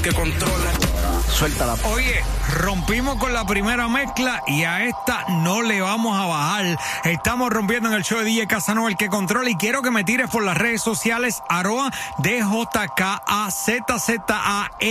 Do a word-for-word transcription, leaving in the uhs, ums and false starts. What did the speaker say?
el que controla. Suéltala. Oye, rompimos con la primera mezcla y a esta no le vamos a bajar. Estamos rompiendo en el show de D J Casanova, el que controla, y quiero que me tires por las redes sociales, arroba D J K A Z Z A